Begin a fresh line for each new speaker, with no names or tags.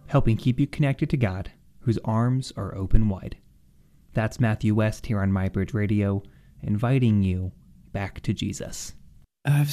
helping keep you connected to God, whose arms are open wide. That's Matthew West here on MyBridge Radio, inviting you back to Jesus.
I've